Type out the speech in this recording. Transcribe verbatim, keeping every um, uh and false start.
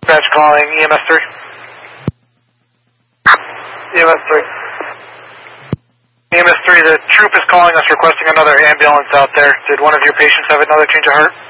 Dispatch calling E M S three. E M S three. E M S three, the troop is calling us requesting another ambulance out there. Did one of your patients have another change of heart?